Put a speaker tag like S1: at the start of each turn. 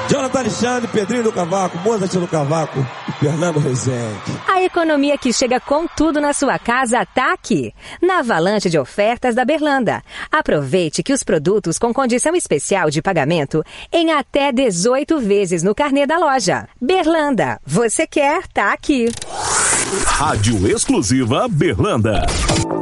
S1: Jonathan Alexandre, Pedrinho do Cavaco, Mozart do Cavaco e Fernando Rezende.
S2: A economia que chega com tudo na sua casa tá aqui, na avalanche de ofertas da Berlanda. Aproveite que os produtos com condição especial de pagamento em até 18 vezes no carnê da loja. Berlanda, você quer, tá aqui.
S3: Rádio Exclusiva Berlanda.